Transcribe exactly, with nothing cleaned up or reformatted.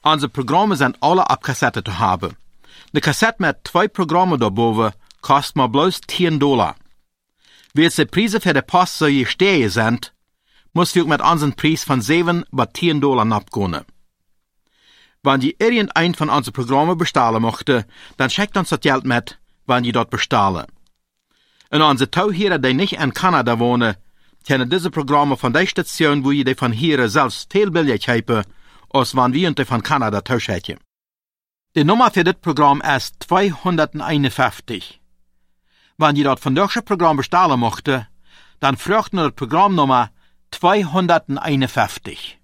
Unsere Programme sind alle ab Kassette zu haben. Eine Kassette mit zwei Programmen daarboven kostet maar bloß zehn Dollar. Wie die Preise für die Post so gestiegen sind, muss du mit unseren Preis von sieben bis zehn Dollar abgehen. Wenn die irgendein von unseren Programmen bestellen möchte, dann schickt uns das Geld mit, wenn die dort bestellen. Und unsere Tauhierer, die nicht in Kanada wohnen, können diese Programme von der Station, wo ihr die von hier selbst viel billig haben, als wenn wir die von Kanada tauschen. Die Nummer für das Programm ist zweihunderteinundfünfzig. Wenn ihr dort von deutschen Programm bestellen möchte, dann fragt nur das Programmnummer zweihunderteinundfünfzig.